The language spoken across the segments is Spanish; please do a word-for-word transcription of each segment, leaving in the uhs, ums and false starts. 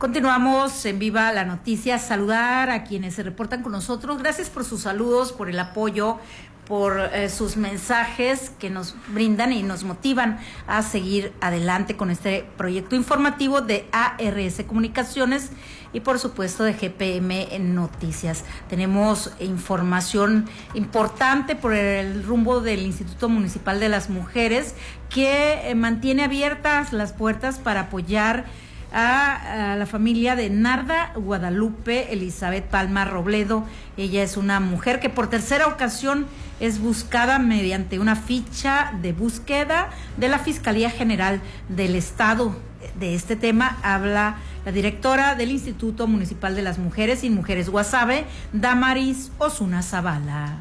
Continuamos en Viva la Noticia. Saludar a quienes se reportan con nosotros. Gracias por sus saludos, por el apoyo, por eh, sus mensajes que nos brindan y nos motivan a seguir adelante con este proyecto informativo de A R S Comunicaciones y por supuesto de G P M Noticias. Tenemos información importante por el rumbo del Instituto Municipal de las Mujeres, que eh, mantiene abiertas las puertas para apoyar A, a la familia de Narda Guadalupe Elizabeth Palma Robledo. Ella es una mujer que por tercera ocasión es buscada mediante una ficha de búsqueda de la Fiscalía General del Estado. De este tema habla la directora del Instituto Municipal de las Mujeres y Mujeres Guasave, Damaris Osuna Zavala.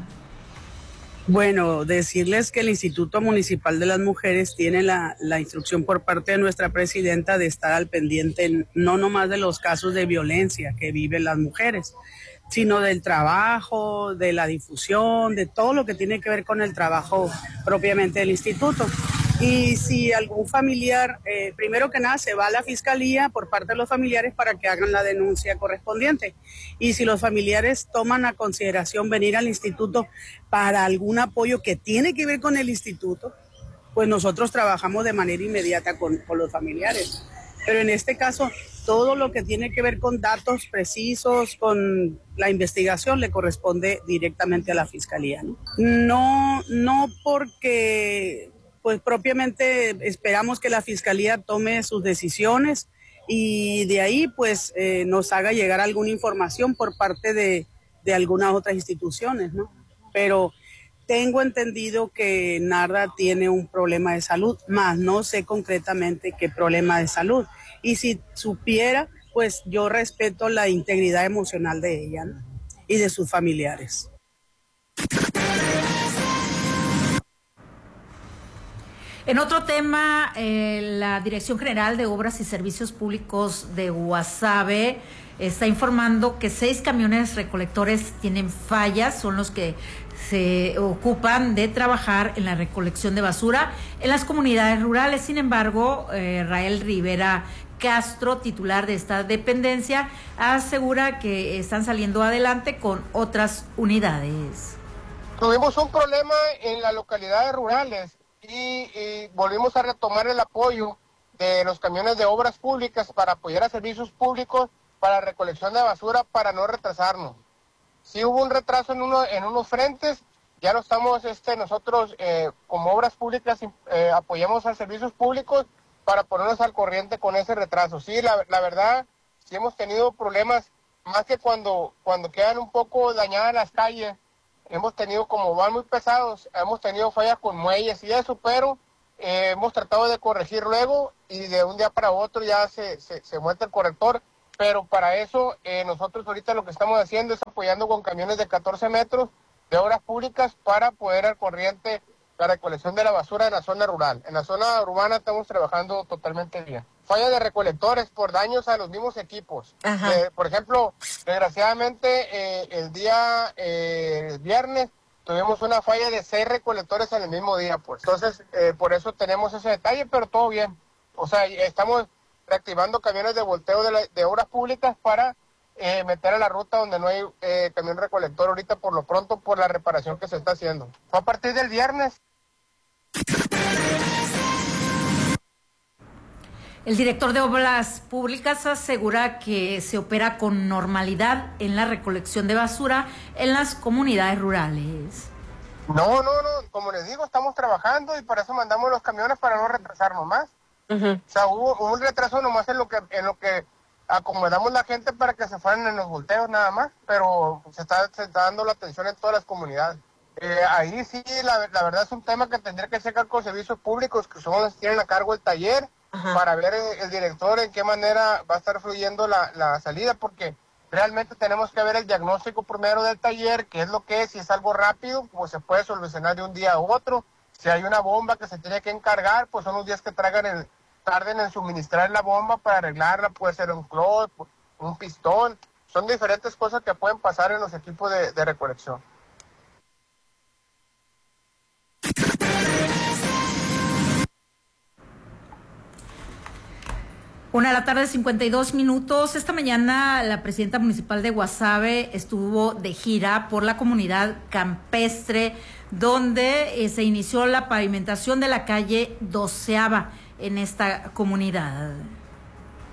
Bueno, decirles que el Instituto Municipal de las Mujeres tiene la, la instrucción por parte de nuestra presidenta de estar al pendiente no nomás de los casos de violencia que viven las mujeres, sino del trabajo, de la difusión, de todo lo que tiene que ver con el trabajo propiamente del instituto. Y si algún familiar, eh, primero que nada, se va a la fiscalía por parte de los familiares para que hagan la denuncia correspondiente. Y si los familiares toman a consideración venir al instituto para algún apoyo que tiene que ver con el instituto, pues nosotros trabajamos de manera inmediata con, con los familiares. Pero en este caso, todo lo que tiene que ver con datos precisos, con la investigación, le corresponde directamente a la fiscalía, ¿no? No, no porque pues propiamente esperamos que la fiscalía tome sus decisiones y de ahí pues eh, nos haga llegar alguna información por parte de, de algunas otras instituciones, ¿no? Pero tengo entendido que Narda tiene un problema de salud, más no sé concretamente qué problema de salud. Y si supiera, pues yo respeto la integridad emocional de ella, ¿no? Y de sus familiares. En otro tema, eh, la Dirección General de Obras y Servicios Públicos de Guasave está informando que seis camiones recolectores tienen fallas, son los que se ocupan de trabajar en la recolección de basura en las comunidades rurales. Sin embargo, eh, Rael Rivera Castro, titular de esta dependencia, asegura que están saliendo adelante con otras unidades. Tuvimos un problema en las localidades rurales y, y volvimos a retomar el apoyo de los camiones de obras públicas para apoyar a servicios públicos para recolección de basura para no retrasarnos. Sí hubo un retraso en uno en unos frentes, ya lo estamos este nosotros eh, como obras públicas eh, apoyamos a servicios públicos para ponernos al corriente con ese retraso. Sí, la, la verdad, sí hemos tenido problemas, más que cuando, cuando quedan un poco dañadas las calles, hemos tenido, como van muy pesados, hemos tenido fallas con muelles y eso, pero eh, hemos tratado de corregir luego y de un día para otro ya se, se, se muestra el corrector, pero para eso eh, nosotros ahorita lo que estamos haciendo es apoyando con camiones de catorce metros de obras públicas para poder al corriente la recolección de la basura en la zona rural. En la zona urbana estamos trabajando totalmente bien. Fallas de recolectores por daños a los mismos equipos. Eh, por ejemplo, desgraciadamente eh, el día eh, el viernes tuvimos una falla de seis recolectores en el mismo día, pues. Entonces, eh, por eso tenemos ese detalle, pero todo bien. O sea, estamos reactivando camiones de volteo de, la, de obras públicas para eh, meter a la ruta donde no hay eh, camión recolector ahorita por lo pronto por la reparación que se está haciendo. Fue a partir del viernes. El director de Obras Públicas asegura que se opera con normalidad en la recolección de basura en las comunidades rurales. No, no, no, como les digo, estamos trabajando y para eso mandamos los camiones para no retrasarnos más. Uh-huh. O sea, hubo, hubo un retraso nomás en lo que en lo que acomodamos la gente para que se fueran en los volteos nada más, pero se está, se está dando la atención en todas las comunidades. Eh, ahí sí, la, la verdad es un tema que tendría que checar con servicios públicos, que son los que tienen a cargo el taller, uh-huh, para ver el, el director en qué manera va a estar fluyendo la, la salida, porque realmente tenemos que ver el diagnóstico primero del taller, qué es lo que es, si es algo rápido, pues se puede solucionar de un día a otro. Si hay una bomba que se tiene que encargar, pues son los días que traigan el, tarden en suministrar la bomba para arreglarla, puede ser un clot, un pistón, son diferentes cosas que pueden pasar en los equipos de, de recolección. Una de la tarde, cincuenta y dos minutos. Esta mañana la presidenta municipal de Guasave estuvo de gira por la comunidad campestre, donde eh, se inició la pavimentación de la calle Doceava en esta comunidad.